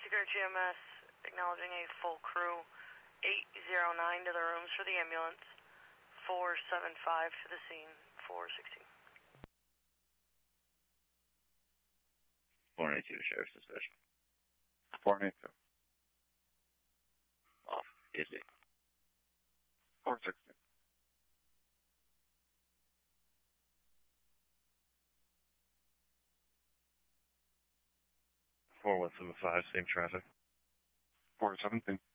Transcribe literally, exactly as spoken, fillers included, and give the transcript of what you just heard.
Cedar G M S, acknowledging a full crew. eight zero nine to the rooms for the ambulance. four seven five to the scene. four sixteen. four eighty-two, Sheriff's Dispatch. four eighty-two. Off. Easy. four sixteen. four one seven five, same traffic. four seventeen.